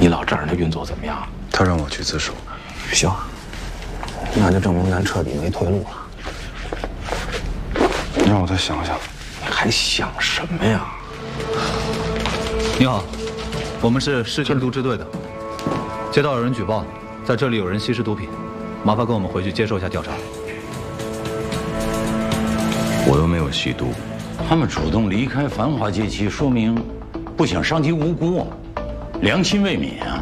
你老丈人的运作怎么样？ 他让我去自首。 行，那就证明咱彻底没退路了。 你让我再想想。 你还想什么呀？ 你好，我们是市禁毒支队的，接到有人举报，在这里有人吸食毒品，麻烦跟我们回去接受一下调查。 我又没有吸毒，他们主动离开繁华街区，说明不想伤及无辜，良心未泯啊！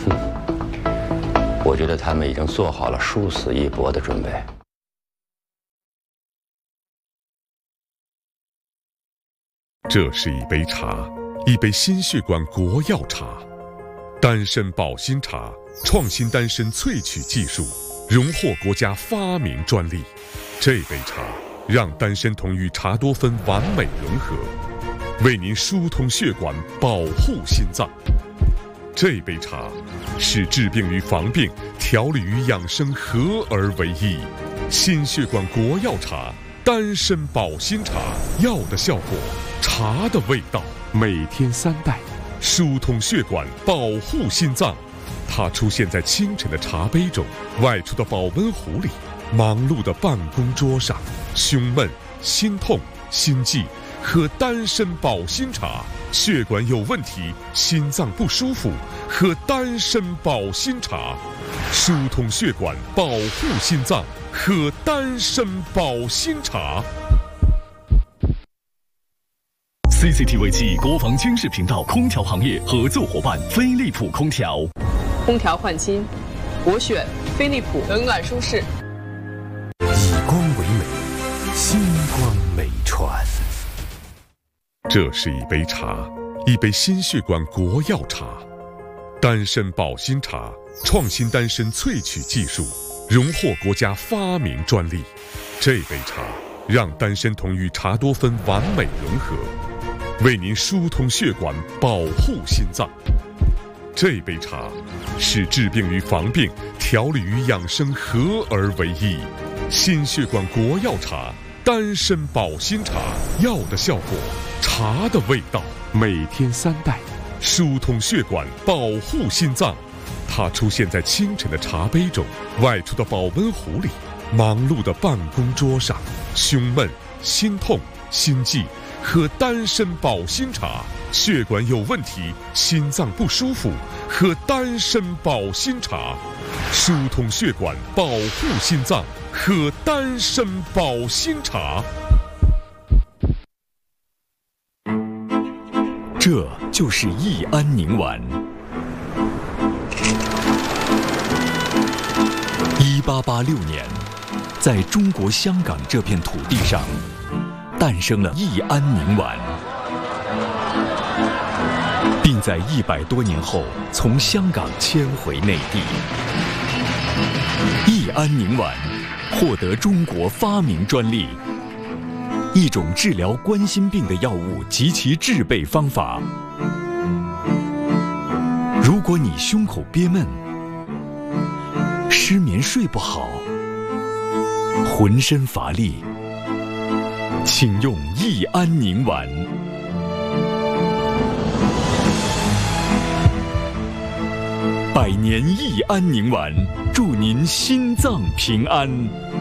我觉得他们已经做好了殊死一搏的准备。 这是一杯茶，一杯心血管国药茶，丹参保心茶，创新丹参萃取技术，荣获国家发明专利。这杯茶让丹参酮与茶多酚完美融合，为您疏通血管，保护心脏。这杯茶是治病与防病、调理与养生合而为一。心血管国药茶，丹参保心茶，药的效果，茶的味道，每天3袋，疏通血管，保护心脏。它出现在清晨的茶杯中，外出的保温壶里，忙碌的办公桌上。胸闷、心痛、心悸，喝丹参保心茶；血管有问题、心脏不舒服，喝丹参保心茶。疏通血管，保护心脏，喝丹参保心茶。 CCTV 暨国防军事频道空调行业合作伙伴飞利浦空调。 空调换新，我选飞利浦，冷暖舒适。 以光为美，星光美传。 这是一杯茶，一杯心血管国药茶，丹参保心茶，创新丹参萃取技术，荣获国家发明专利。这杯茶让丹参酮与茶多酚完美融合，为您疏通血管，保护心脏。这杯茶是治病与防病、调理与养生合而为一。心血管国药茶，丹参保心茶，药的效果，茶的味道，每天3袋，疏通血管，保护心脏。它出现在清晨的茶杯中，外出的保温壶里，忙碌的办公桌上。胸闷、心痛、心悸，喝丹参保心茶；血管有问题、心脏不舒服，喝丹参保心茶。疏通血管，保护心脏，喝丹参保心茶。 这就是益安宁丸。1886年，在中国香港这片土地上，诞生了益安宁丸，并在100多年后从香港迁回内地。益安宁丸获得中国发明专利，一种治疗冠心病的药物及其制备方法。如果你胸口憋闷、失眠睡不好、浑身乏力，请用益安宁丸。100年益安宁丸，祝您心脏平安。